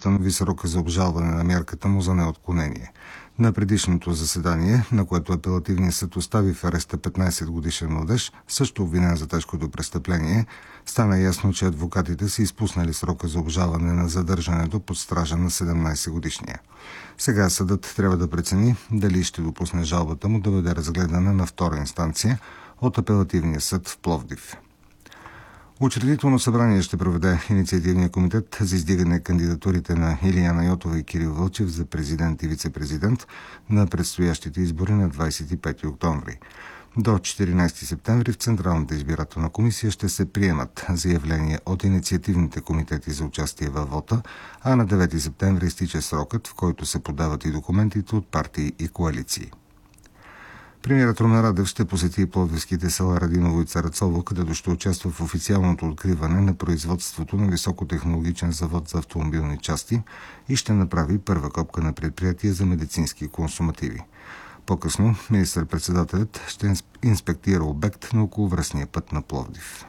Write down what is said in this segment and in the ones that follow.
установи срока за обжалване на мярката му за неотклонение. На предишното заседание, на което апелативният съд остави в ареста 15-годишен младеж, също обвинен за тежкото престъпление, стана ясно, че адвокатите са изпуснали срока за обжалване на задържането под стража на 17-годишния. Сега съдът трябва да прецени дали ще допусне жалбата му да бъде разгледана на втора инстанция от апелативния съд в Пловдив. Учредително събрание ще проведе инициативния комитет за издигане кандидатурите на Илияна Йотова и Кирил Вълчев за президент и вице-президент на предстоящите избори на 25 октомври. До 14 септември в Централната избирателна комисия ще се приемат заявления от инициативните комитети за участие във вота, а на 9 септември изтича срокът, в който се подават и документите от партии и коалиции. Премиерът Румен Радев ще посети пловдивските села Радиново и Царацово, където ще участва в официалното откриване на производството на високотехнологичен завод за автомобилни части и ще направи първа копка на предприятие за медицински консумативи. По-късно министър-председателят ще инспектира обект на околовръстния път на Пловдив.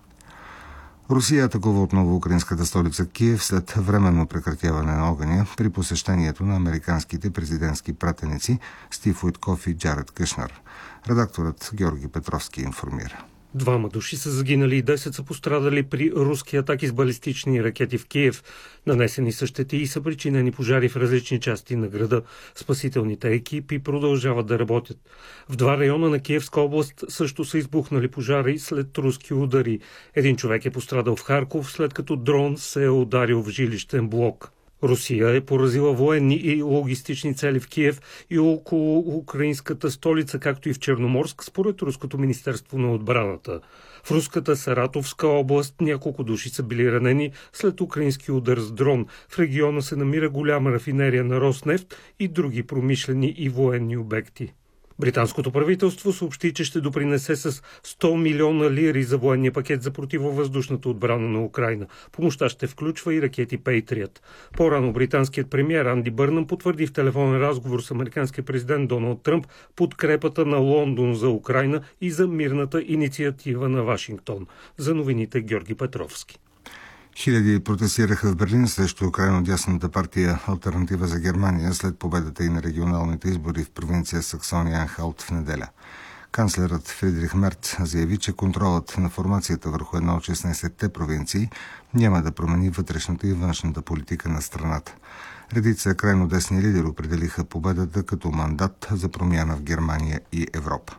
Русия атакува отново украинската столица Киев след временно прекратяване на огъня при посещението на американските президентски пратеници Стив Уитков и Джаред Кушнер. Редакторът Георги Петровски информира. 2 души са загинали и 10 са пострадали при руски атаки с балистични ракети в Киев. Нанесени са щети и са причинени пожари в различни части на града. Спасителните екипи продължават да работят. В 2 района на Киевска област също са избухнали пожари след руски удари. Един човек е пострадал в Харков, след като дрон се е ударил в жилищен блок. Русия е поразила военни и логистични цели в Киев и около украинската столица, както и в Черноморск, според Руското министерство на отбраната. В руската Саратовска област няколко души са били ранени след украински удар с дрон. В региона се намира голяма рафинерия на Роснефт и други промишлени и военни обекти. Британското правителство съобщи, че ще допринесе с 100 милиона лири за военния пакет за противовъздушната отбрана на Украйна. Помощта ще включва и ракети Patriot. По-рано британският премиер Анди Бърнъм потвърди в телефонен разговор с американския президент Доналд Тръмп подкрепата на Лондон за Украйна и за мирната инициатива на Вашингтон. За новините Георги Петровски. Хиляди протестираха в Берлин срещу крайно дясната партия Алтернатива за Германия след победата и на регионалните избори в провинция Саксония-Анхалт в неделя. Канцлерът Фридрих Мерц заяви, че контролът на формацията върху една от 16-те провинции няма да промени вътрешната и външната политика на страната. Редица крайно десни лидери определиха победата като мандат за промяна в Германия и Европа.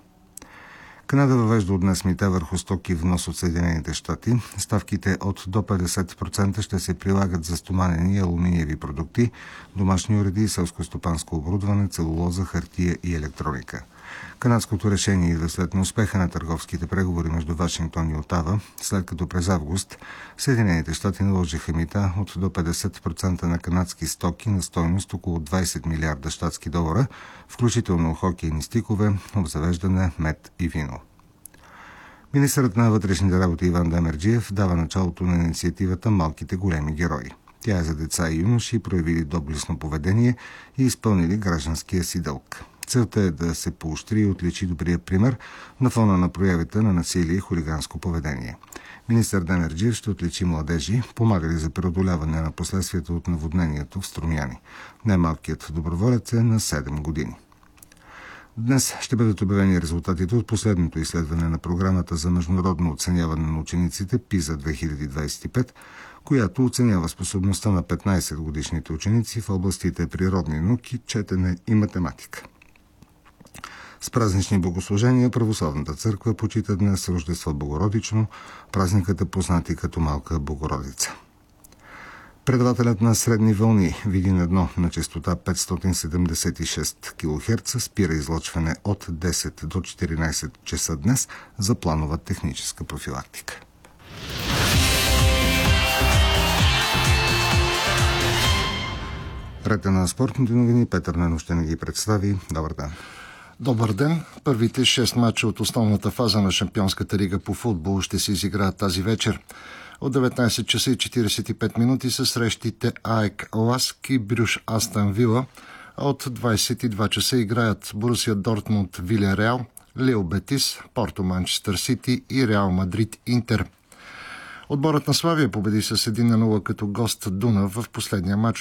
Канада въвежда от днес мита върху стоки внос от Съединените щати. Ставките от до 50% ще се прилагат за стоманени и алуминиеви продукти, домашни уреди, селскостопанско оборудване, целулоза, хартия и електроника. Канадското решение идва след неуспеха на търговските преговори между Вашингтон и Отава, след като през август Съединените щати наложиха мита от до 50% на канадски стоки на стойност около 20 милиарда щатски долара, включително хокейни стикове, обзавеждане, мед и вино. Министърът на вътрешните работи Иван Демерджиев дава началото на инициативата «Малките големи герои». Тя е за деца и юноши, проявили доблестно поведение и изпълнили гражданския си дълг. Целта е да се поощри и отличи добрия пример на фона на проявите на насилие и хулиганско поведение. Министър Демерджиев ще отличи младежи, помагали за преодоляване на последствията от наводнението в Струмяни. Най-малкият доброволец е на 7 години. Днес ще бъдат обявени резултатите от последното изследване на програмата за международно оценяване на учениците PISA 2025, която оценява способността на 15-годишните ученици в областите природни науки, четене и математика. С празнични богослужения православната църква почита днес Рождество Богородично, празникът е познат и като Малка Богородица. Предавателят на средни вълни Видин 1 на честота 576 кГц спира излъчване от 10 до 14 часа днес за планова техническа профилактика. Ред на спортните новини. Петър Ненов ще ни ги представи. Добър ден. Добър ден! Първите 6 мача от основната фаза на Шампионската лига по футбол ще се изиграят тази вечер. От 19 часа и 45 минути са срещите АЕК Ласк и Брюш Астън Вила, а от 22 часа играят Борусия Дортмунд Вилияреал, Лил Бетис, Порто Манчестър Сити и Реал Мадрид Интер. Отборът на Славия победи с 1-0 като гост Дунав в последния мач